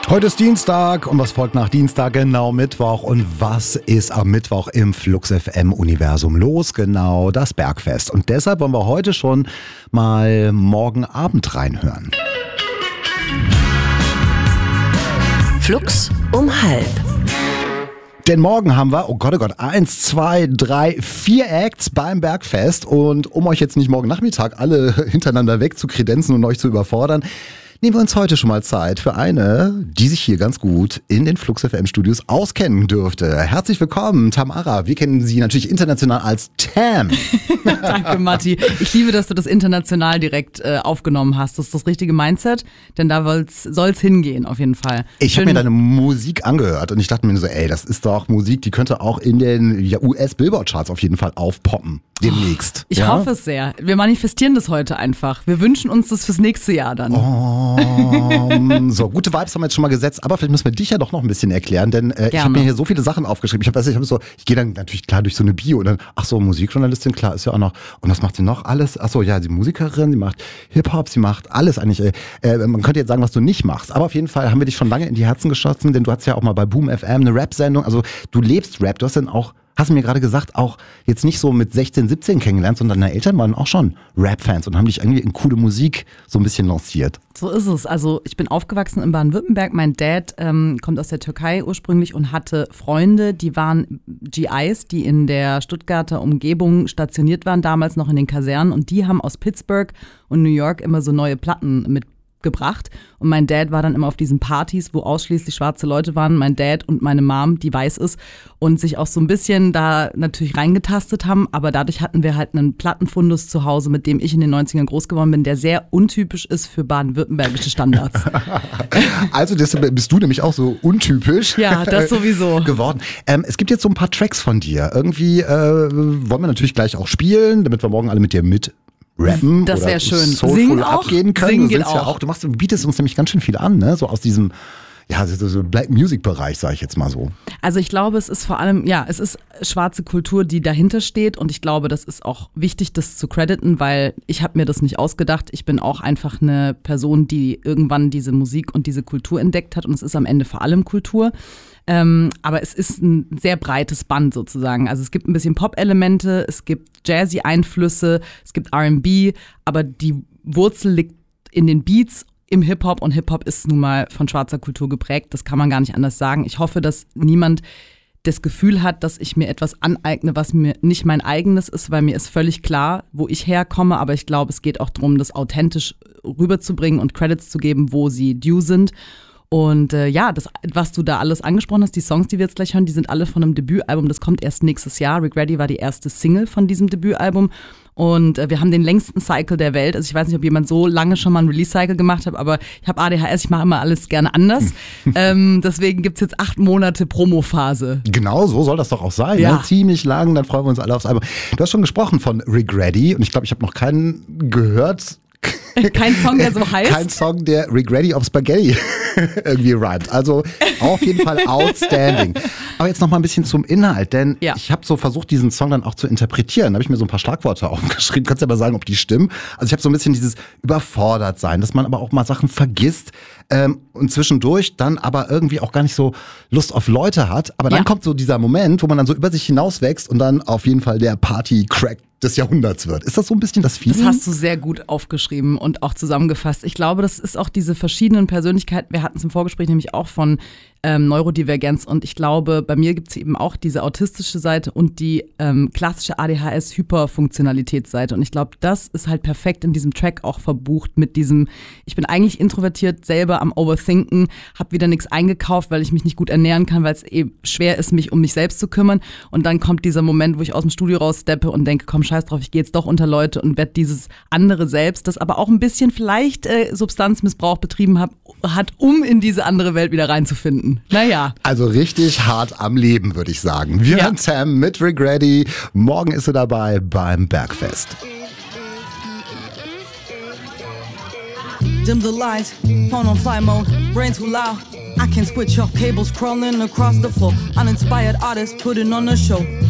Heute ist Dienstag und was folgt nach Dienstag? Genau Mittwoch. Und was ist am Mittwoch im Flux FM Universum los? Genau das Bergfest. Und deshalb wollen wir heute schon mal morgen Abend reinhören. Flux um 12:30. Denn morgen haben wir, oh Gott, 1, 2, 3, 4 Acts beim Bergfest. Und um euch jetzt nicht morgen Nachmittag alle hintereinander wegzukredenzen und euch zu überfordern, nehmen wir uns heute schon mal Zeit für eine, die sich hier ganz gut in den Flux FM Studios auskennen dürfte. Herzlich willkommen, Tamara. Wir kennen sie natürlich international als Tam. Danke, Matti. Ich liebe, dass du das international direkt aufgenommen hast. Das ist das richtige Mindset, denn da soll's hingehen, auf jeden Fall. Ich habe mir deine Musik angehört und ich dachte mir so, das ist doch Musik, die könnte auch in den US-Billboard-Charts auf jeden Fall aufpoppen. Demnächst. Ich hoffe es sehr. Wir manifestieren das heute einfach. Wir wünschen uns das fürs nächste Jahr dann. So, gute Vibes haben wir jetzt schon mal gesetzt, aber vielleicht müssen wir dich ja doch noch ein bisschen erklären, denn ich habe mir hier so viele Sachen aufgeschrieben. Ich gehe dann natürlich klar durch so eine Bio und dann, Musikjournalistin, klar, ist ja auch noch. Und was macht sie noch alles? Sie Musikerin, sie macht Hip-Hop, sie macht alles eigentlich. Man könnte jetzt sagen, was du nicht machst, aber auf jeden Fall haben wir dich schon lange in die Herzen geschossen, denn du hast ja auch mal bei Boom FM eine Rap-Sendung, also du lebst Rap, du hast dann auch, hast du mir gerade gesagt, auch jetzt nicht so mit 16, 17 kennengelernt, sondern deine Eltern waren auch schon Rap-Fans und haben dich irgendwie in coole Musik so ein bisschen lanciert. So ist es. Also ich bin aufgewachsen in Baden-Württemberg. Mein Dad kommt aus der Türkei ursprünglich und hatte Freunde, die waren GIs, die in der Stuttgarter Umgebung stationiert waren, damals noch in den Kasernen. Und die haben aus Pittsburgh und New York immer so neue Platten mitgebracht. Und mein Dad war dann immer auf diesen Partys, wo ausschließlich schwarze Leute waren. Mein Dad und meine Mom, die weiß ist, und sich auch so ein bisschen da natürlich reingetastet haben. Aber dadurch hatten wir halt einen Plattenfundus zu Hause, mit dem ich in den 90ern groß geworden bin, der sehr untypisch ist für baden-württembergische Standards. Also deshalb bist du nämlich auch so untypisch. Ja, das sowieso. Geworden. Es gibt jetzt so ein paar Tracks von dir. Irgendwie wollen wir natürlich gleich auch spielen, damit wir morgen alle mit dir rappen das oder wäre schön. Soulful Singen auch? abgehen können. Singen Du geht ja auch. Du bietest uns nämlich ganz schön viel an, ne? So aus diesem so Black Music Bereich, sage ich jetzt mal so. Also ich glaube, es ist vor allem, es ist schwarze Kultur, die dahinter steht, und ich glaube, das ist auch wichtig, das zu crediten, weil ich habe mir das nicht ausgedacht. Ich bin auch einfach eine Person, die irgendwann diese Musik und diese Kultur entdeckt hat, und es ist am Ende vor allem Kultur. Aber es ist ein sehr breites Band sozusagen. Also es gibt ein bisschen Pop-Elemente, es gibt Jazzy-Einflüsse, es gibt R&B, aber die Wurzel liegt in den Beats im Hip-Hop, und Hip-Hop ist nun mal von schwarzer Kultur geprägt. Das kann man gar nicht anders sagen. Ich hoffe, dass niemand das Gefühl hat, dass ich mir etwas aneigne, was mir nicht mein eigenes ist, weil mir ist völlig klar, wo ich herkomme, aber ich glaube, es geht auch darum, das authentisch rüberzubringen und Credits zu geben, wo sie due sind. Und das, was du da alles angesprochen hast, die Songs, die wir jetzt gleich hören, die sind alle von einem Debütalbum, das kommt erst nächstes Jahr. Rick Reddy war die erste Single von diesem Debütalbum. Und wir haben den längsten Cycle der Welt. Also ich weiß nicht, ob jemand so lange schon mal einen Release-Cycle gemacht hat, aber ich habe ADHS, ich mache immer alles gerne anders. Deswegen gibt's jetzt 8 Monate Promophase. Genau, so soll das doch auch sein. Ja. Ne? Ziemlich lang, dann freuen wir uns alle aufs Album. Du hast schon gesprochen von Rick Reddy und ich glaube, ich habe noch keinen gehört. Kein Song, der so heißt? Kein Song, der Rick Reddy auf Spaghetti irgendwie rhymt. Also auf jeden Fall outstanding. Aber jetzt noch mal ein bisschen zum Inhalt, denn ich habe so versucht, diesen Song dann auch zu interpretieren. Da habe ich mir so ein paar Schlagworte aufgeschrieben. Kannst du aber sagen, ob die stimmen? Also ich habe so ein bisschen dieses überfordert sein, dass man aber auch mal Sachen vergisst und zwischendurch dann aber irgendwie auch gar nicht so Lust auf Leute hat. Aber dann kommt so dieser Moment, wo man dann so über sich hinauswächst und dann auf jeden Fall der Party-Crack des Jahrhunderts wird. Ist das so ein bisschen das Feeling? Das hast du sehr gut aufgeschrieben und auch zusammengefasst. Ich glaube, das ist auch diese verschiedenen Persönlichkeiten. Wir hatten es im Vorgespräch nämlich auch von Neurodivergenz, und ich glaube, bei mir gibt es eben auch diese autistische Seite und die klassische ADHS-Hyperfunktionalitätsseite, und ich glaube, das ist halt perfekt in diesem Track auch verbucht mit diesem, ich bin eigentlich introvertiert, selber am Overthinken, habe wieder nichts eingekauft, weil ich mich nicht gut ernähren kann, weil es eben schwer ist, mich um mich selbst zu kümmern, und dann kommt dieser Moment, wo ich aus dem Studio raussteppe und denke, komm, scheiß drauf, ich gehe jetzt doch unter Leute und werde dieses andere Selbst, das aber auch ein bisschen vielleicht Substanzmissbrauch betrieben hat, um in diese andere Welt wieder reinzufinden. Naja. Also richtig hart am Leben, würde ich sagen. Wir hören Tam mit Rick Reddy. Morgen ist sie dabei beim Bergfest. Dim the lights, phone on flight mode, brain too loud. I can't switch off, cables crawling across the floor. Uninspired artists putting on a show.